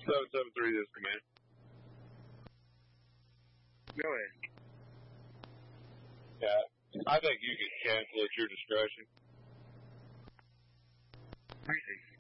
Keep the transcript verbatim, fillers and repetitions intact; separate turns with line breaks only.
seven seven three, this command.
Go ahead.
Yeah, I think you can cancel at your discretion.
I see.